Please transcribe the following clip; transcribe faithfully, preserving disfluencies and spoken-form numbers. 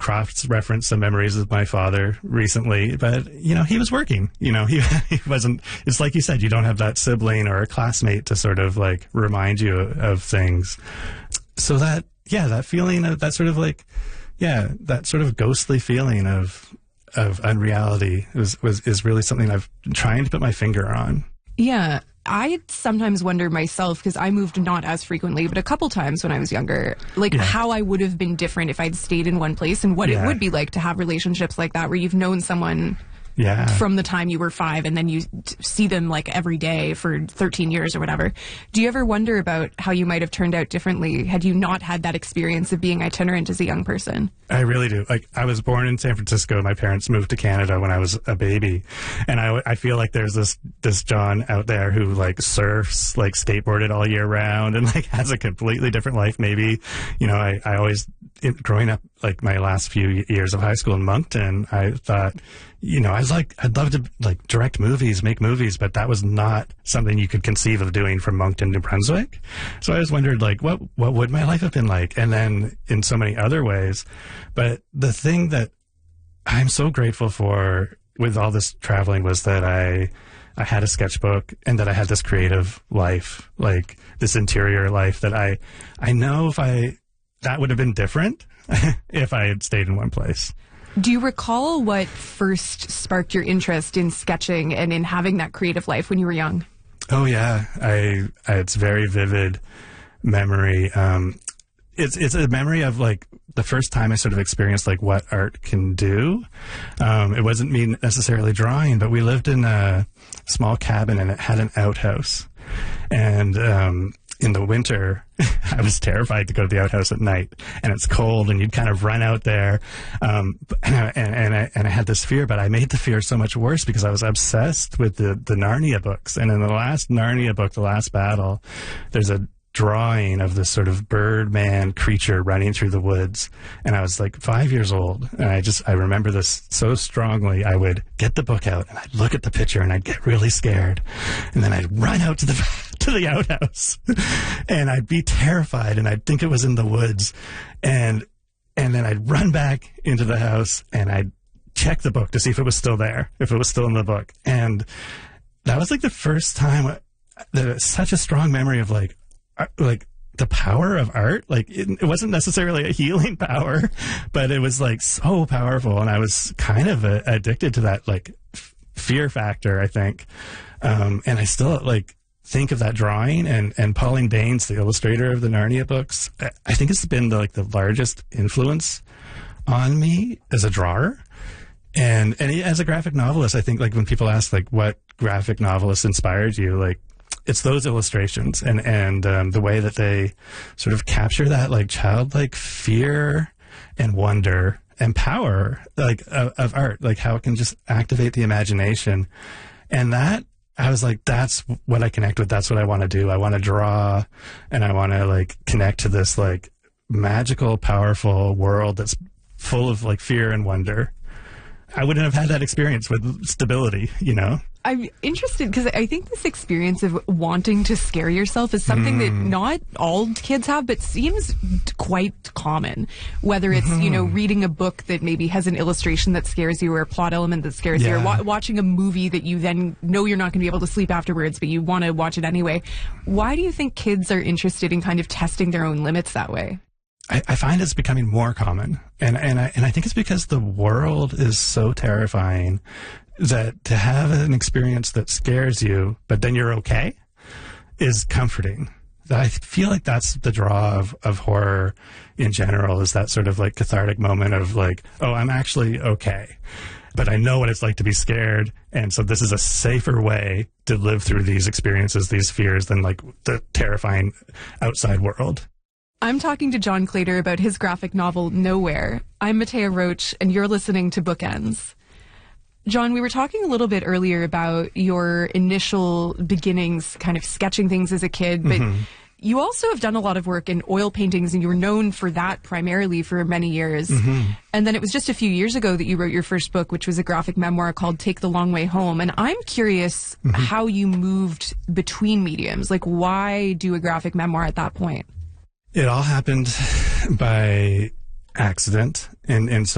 cross-referenced some memories with my father recently, but, you know, he was working. You know, he, he wasn't, it's like you said, you don't have that sibling or a classmate to sort of, like, remind you of things. So that, yeah, that feeling of, that sort of, like, yeah, that sort of ghostly feeling of of unreality was, was is really something I've been trying to put my finger on. Yeah. I sometimes wonder myself, because I moved not as frequently, but a couple times when I was younger, like yeah. how I would have been different if I'd stayed in one place, and what yeah. it would be like to have relationships like that, where you've known someone yeah. from the time you were five, and then you t- see them like every day for thirteen years or whatever. Do you ever wonder about how you might have turned out differently had you not had that experience of being itinerant as a young person? I really do. Like, I was born in San Francisco. My parents moved to Canada when I was a baby. And I, I feel like there's this, this John out there who, like, surfs, like, skateboarded all year round and, like, has a completely different life, maybe. You know, I, I always, it, growing up, like, my last few years of high school in Moncton, I thought, you know, I was like, I'd love to, like, direct movies, make movies, but that was not something you could conceive of doing from Moncton, New Brunswick. So I always wondered, like, what, what would my life have been like? And then in so many other ways. But the thing that I'm so grateful for with all this traveling was that I, I had a sketchbook, and that I had this creative life, like this interior life that I, I know if I, that would have been different if I had stayed in one place. Do you recall what first sparked your interest in sketching and in having that creative life when you were young? Oh, yeah. I, I it's very vivid memory. Um, it's, it's a memory of, like, the first time I sort of experienced, like, what art can do. Um, it wasn't me necessarily drawing, but we lived in a small cabin, and it had an outhouse. And, um, in the winter, I was terrified to go to the outhouse at night, and it's cold, and you'd kind of run out there. Um, and, I, and, and, I, and I had this fear, but I made the fear so much worse because I was obsessed with the, the Narnia books. And in the last Narnia book, The Last Battle, there's a drawing of this sort of birdman creature running through the woods. And I was like five years old. And I just, I remember this so strongly. I would get the book out, and I'd look at the picture, and I'd get really scared. And then I'd run out to the, to the outhouse, and I'd be terrified, and I'd think it was in the woods. And, and then I'd run back into the house, and I'd check the book to see if it was still there, if it was still in the book. And that was like the first time that it's such a strong memory of, like, like the power of art. Like, it, it wasn't necessarily a healing power, but it was, like, so powerful. And I was kind of a, addicted to that, like, f- fear factor, I think. Um, and I still, like, think of that drawing, and, and Pauline Danes, the illustrator of the Narnia books, I, I think it's been the, like, the largest influence on me as a drawer. And, and as a graphic novelist, I think, like, when people ask, like, what graphic novelist inspired you, like, it's those illustrations, and, and um, the way that they sort of capture that, like, childlike fear and wonder and power, like, of, of art, like how it can just activate the imagination. And that, I was like, that's what I connect with. That's what I want to do. I want to draw, and I want to, like, connect to this, like, magical, powerful world that's full of, like, fear and wonder. I wouldn't have had that experience with Stability, you know? I'm interested because I think this experience of wanting to scare yourself is something mm. that not all kids have, but seems quite common. Whether it's, mm-hmm. you know, reading a book that maybe has an illustration that scares you, or a plot element that scares yeah. you, or wa- watching a movie that you then know you're not going to be able to sleep afterwards, but you want to watch it anyway. Why do you think kids are interested in kind of testing their own limits that way? I, I find it's becoming more common, and and I and I think it's because the world is so terrifying that to have an experience that scares you, but then you're okay, is comforting. I feel like that's the draw of, of horror in general, is that sort of, like, cathartic moment of, like, oh, I'm actually okay, but I know what it's like to be scared, and so this is a safer way to live through these experiences, these fears, than, like, the terrifying outside world. I'm talking to John Claytor about his graphic novel, Nowhere. I'm Matea Roach, and you're listening to Bookends. John, we were talking a little bit earlier about your initial beginnings, kind of sketching things as a kid, but mm-hmm. you also have done a lot of work in oil paintings, and you were known for that primarily for many years. Mm-hmm. And then it was just a few years ago that you wrote your first book, which was a graphic memoir called Take the Long Way Home. And I'm curious mm-hmm. how you moved between mediums. Like, why do a graphic memoir at that point? It all happened by accident, and and so